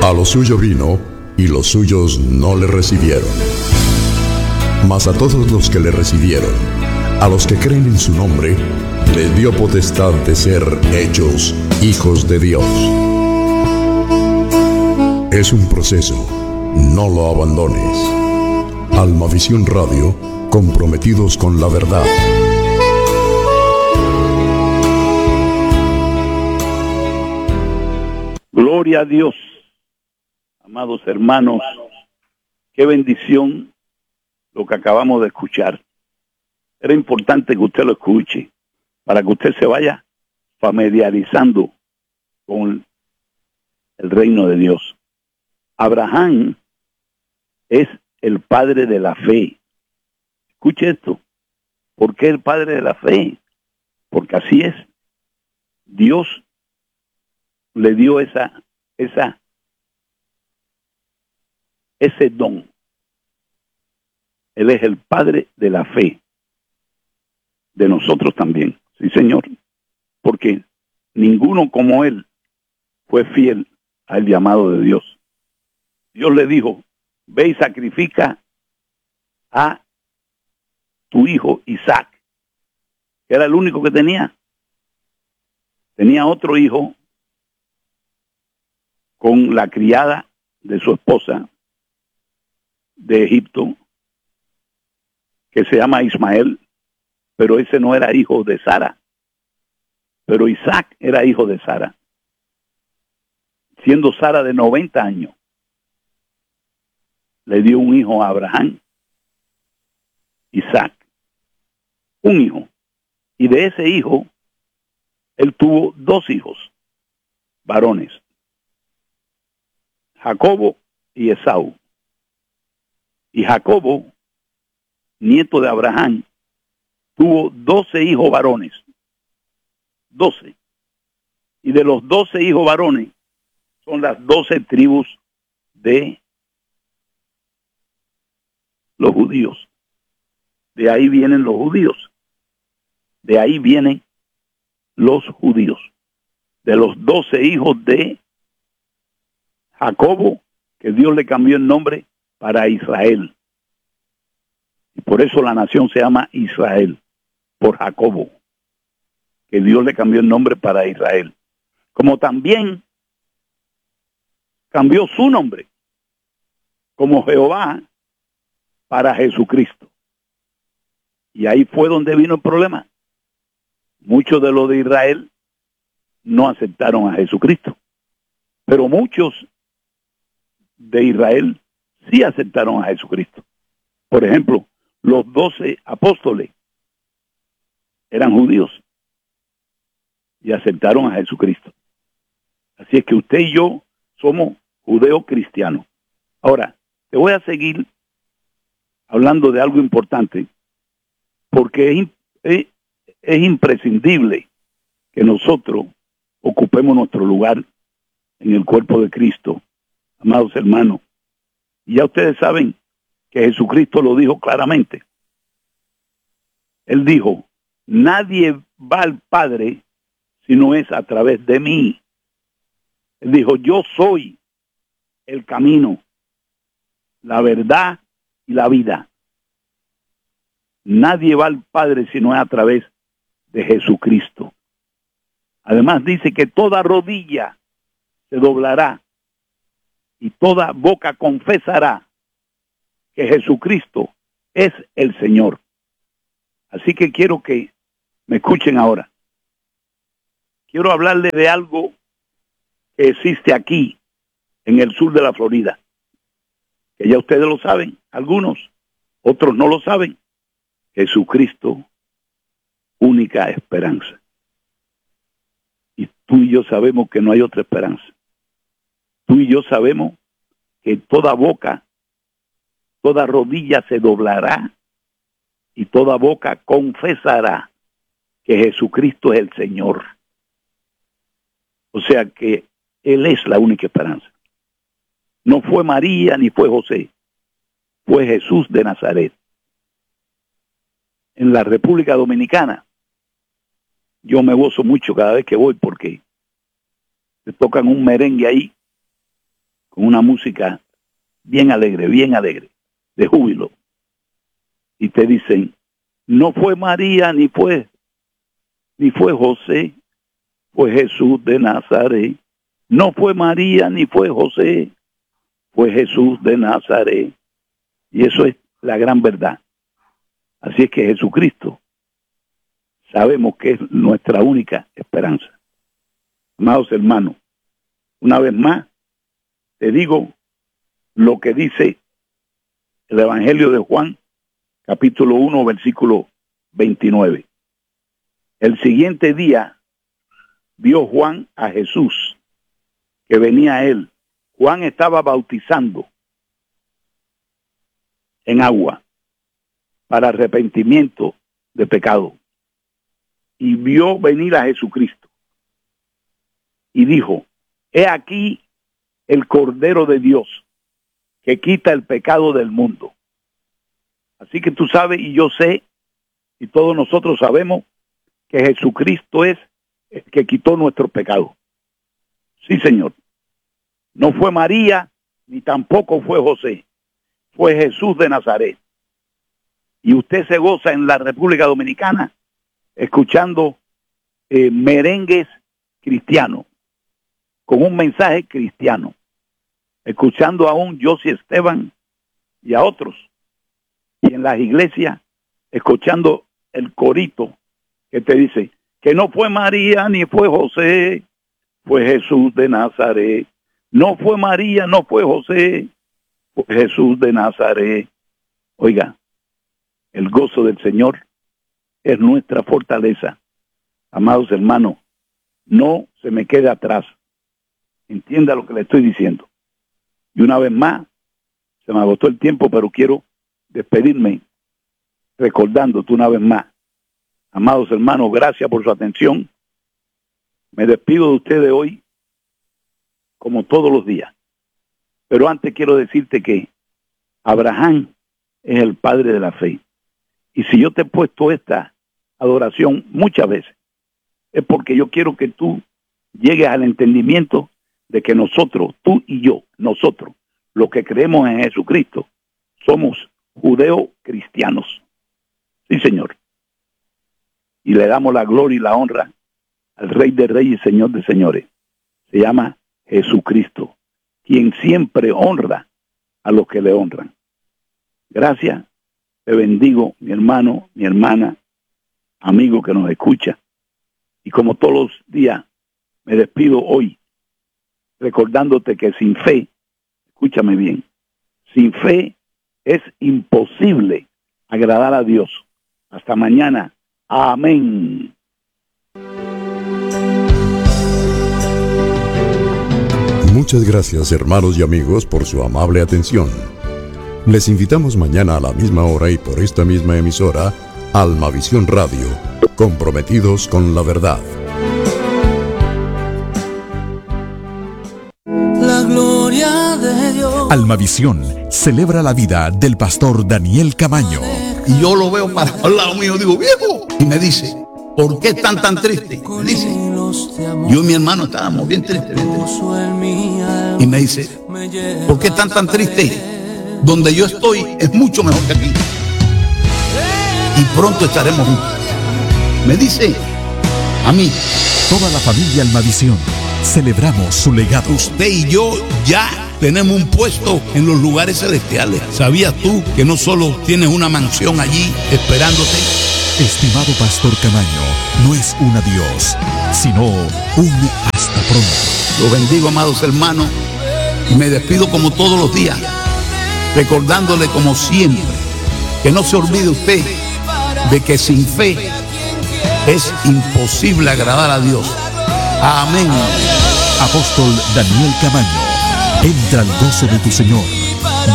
A lo suyo vino, y los suyos no le recibieron. Mas a todos los que le recibieron, a los que creen en su nombre, les dio potestad de ser hechos hijos de Dios. Es un proceso, no lo abandones. Almavisión Radio, comprometidos con la verdad. Gloria a Dios, amados hermanos, qué bendición lo que acabamos de escuchar. Era importante que usted lo escuche, para que usted se vaya familiarizando con el reino de Dios. Abraham es el padre de la fe. Escuche esto. ¿Por qué el padre de la fe? Porque así es. Dios le dio ese don. Él es el padre de la fe. De nosotros también. Sí, Señor. Porque ninguno como él fue fiel al llamado de Dios. Dios le dijo, ve y sacrifica a tu hijo Isaac, que era el único que tenía. Tenía otro hijo con la criada de su esposa de Egipto, que se llama Ismael, pero ese no era hijo de Sara. Pero Isaac era hijo de Sara, siendo Sara de 90 años. Le dio un hijo a Abraham, Isaac, un hijo. Y de ese hijo, él tuvo 2 hijos, varones, Jacobo y Esaú. Y Jacobo, nieto de Abraham, tuvo 12 hijos varones. 12. Y de los 12 hijos varones, son las 12 tribus de los judíos. De ahí vienen los judíos. De ahí vienen los judíos. De los 12 hijos de Jacobo, que Dios le cambió el nombre para Israel. Y por eso la nación se llama Israel, por Jacobo, que Dios le cambió el nombre para Israel. Como también cambió su nombre, como Jehová, para Jesucristo. Y ahí fue donde vino el problema. Muchos de los de Israel no aceptaron a Jesucristo, pero muchos de Israel sí aceptaron a Jesucristo. Por ejemplo, los 12 apóstoles eran judíos y aceptaron a Jesucristo. Así es que usted y yo somos judeos cristianos. Ahora, te voy a seguir hablando de algo importante, porque es imprescindible que nosotros ocupemos nuestro lugar en el cuerpo de Cristo, amados hermanos. Y ya ustedes saben que Jesucristo lo dijo claramente. Él dijo, nadie va al Padre si no es a través de mí. Él dijo, yo soy el camino, la verdad y la vida. Nadie va al Padre si no es a través de Jesucristo. Además dice que toda rodilla se doblará y toda boca confesará que Jesucristo es el Señor. Así que quiero que me escuchen ahora. Quiero hablarles de algo que existe aquí, en el sur de la Florida. Que ya ustedes lo saben, algunos, otros no lo saben. Jesucristo, única esperanza. Y tú y yo sabemos que no hay otra esperanza. Tú y yo sabemos que toda boca, toda rodilla se doblará y toda boca confesará que Jesucristo es el Señor. O sea que Él es la única esperanza. No fue María ni fue José, fue Jesús de Nazaret. En la República Dominicana, yo me gozo mucho cada vez que voy porque te tocan un merengue ahí con una música bien alegre, de júbilo. Y te dicen, no fue María, ni fue José, fue Jesús de Nazaret. No fue María, ni fue José, fue Jesús de Nazaret. Y eso es la gran verdad. Así es que Jesucristo, sabemos que es nuestra única esperanza. Amados hermanos, una vez más, te digo lo que dice el Evangelio de Juan, capítulo 1, versículo 29. El siguiente día vio Juan a Jesús, que venía a él. Juan estaba bautizando en agua para arrepentimiento de pecado. Y vio venir a Jesucristo. Y dijo, he aquí el Cordero de Dios, que quita el pecado del mundo. Así que tú sabes, y yo sé, y todos nosotros sabemos, que Jesucristo es el que quitó nuestros pecados. Sí, Señor. No fue María, ni tampoco fue José. Fue Jesús de Nazaret. Y usted se goza en la República Dominicana escuchando merengues cristianos, con un mensaje cristiano, escuchando a un José Esteban y a otros. Y en las iglesias, escuchando el corito que te dice que no fue María ni fue José, fue Jesús de Nazaret. No fue María, no fue José, fue Jesús de Nazaret. Oiga, el gozo del Señor es nuestra fortaleza. Amados hermanos, no se me quede atrás. Entienda lo que le estoy diciendo. Y una vez más, se me agotó el tiempo, pero quiero despedirme recordándote una vez más. Amados hermanos, gracias por su atención. Me despido de ustedes hoy, como todos los días. Pero antes quiero decirte que Abraham es el padre de la fe. Y si yo te he puesto esta adoración muchas veces, es porque yo quiero que tú llegues al entendimiento de que nosotros, tú y yo, nosotros, los que creemos en Jesucristo, somos judeo-cristianos. Sí, Señor. Y le damos la gloria y la honra al Rey de Reyes y Señor de Señores. Se llama Jesucristo, quien siempre honra a los que le honran. Gracias. Te bendigo, mi hermano, mi hermana, amigo que nos escucha. Y como todos los días, me despido hoy recordándote que sin fe, escúchame bien, sin fe es imposible agradar a Dios. Hasta mañana. Amén. Muchas gracias, hermanos y amigos, por su amable atención. Les invitamos mañana a la misma hora y por esta misma emisora, Almavisión Radio, comprometidos con la verdad. La gloria de Dios. Almavisión celebra la vida del pastor Daniel Camaño. Y yo lo veo para al lado mío, digo, viejo, y me dice, ¿por qué están tan tristes? Me dice, yo y mi hermano estábamos bien tristes. Y me dice, ¿por qué están tan tristes? Donde yo estoy es mucho mejor que aquí. Y pronto estaremos juntos. Me dice a mí. Toda la familia Almavisión celebramos su legado. Usted y yo ya tenemos un puesto en los lugares celestiales. ¿Sabías tú que no solo tienes una mansión allí esperándote? Estimado pastor Camaño, no es un adiós, sino un hasta pronto. Los bendigo, amados hermanos, y me despido como todos los días, recordándole como siempre, que no se olvide usted de que sin fe es imposible agradar a Dios. Amén. Apóstol Daniel Camaño, entra al gozo de tu Señor.